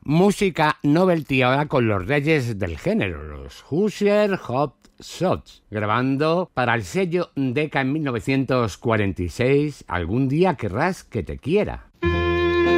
Música novelty ahora con los reyes del género, los Hoosier Hot Shots, grabando para el sello Decca en 1946, Algún día querrás que te quiera.